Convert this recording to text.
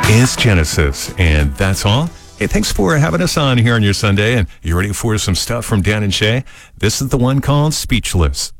is Genesis, and that's all. Hey, thanks for having us on here on your Sunday, and you ready for some stuff from Dan and Shay? This is the one called Speechless.